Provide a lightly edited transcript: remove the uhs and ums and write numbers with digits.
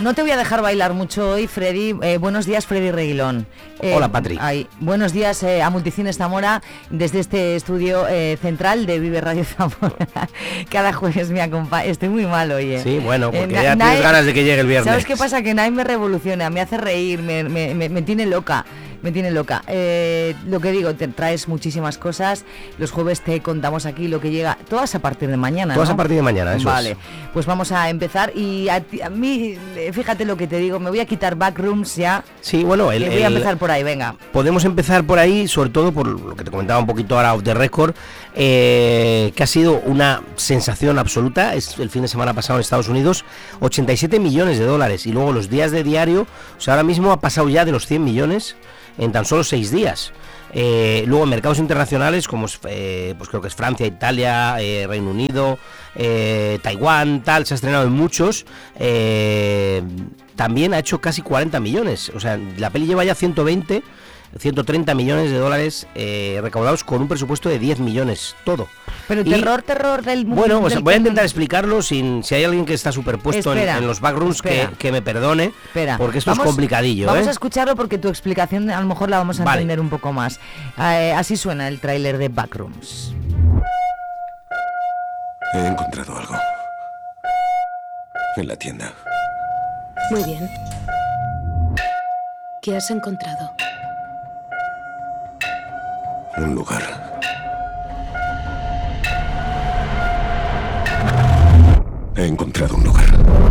no te voy a dejar bailar mucho hoy, Freddy. Buenos días, Freddy Reguilón. Hola, Patri. Buenos días a Multicines Zamora, desde este estudio central de Vive Radio Zamora. Cada jueves me acompaña. Estoy muy mal hoy. Sí, bueno, porque ya tienes ganas de que llegue el viernes. ¿Sabes qué pasa? Que nadie me revoluciona, me hace reír, me tiene loca. Me tiene loca. Lo que digo, te traes muchísimas cosas. Los jueves te contamos aquí lo que llega. Todas a partir de mañana, Todas ¿no? a partir de mañana, eso vale. es. Pues vamos a empezar. Y a mí, fíjate lo que te digo, me voy a quitar Backrooms ya. Sí, bueno, voy a empezar por ahí, venga. Podemos empezar por ahí, sobre todo por lo que te comentaba un poquito ahora off the record, que ha sido una sensación absoluta. Es el fin de semana pasado en Estados Unidos, 87 millones de dólares. Y luego los días de diario, o sea, ahora mismo ha pasado ya de los 100 millones en tan solo 6 días. Luego en mercados internacionales como pues creo que es Francia, Italia, Reino Unido, Taiwán, tal, se ha estrenado en muchos. También ha hecho casi 40 millones. O sea, la peli lleva ya 130 millones de dólares recaudados con un presupuesto de 10 millones, todo. Pero terror del mundo. Bueno, pues voy a intentar explicarlo sin si hay alguien que está superpuesto en los backrooms que me perdone, porque esto es complicadillo. Vamos a escucharlo porque tu explicación a lo mejor la vamos a entender un poco más. Así suena el tráiler de Backrooms. He encontrado algo en la tienda. Muy bien. ¿Qué has encontrado? Un lugar. He encontrado un lugar.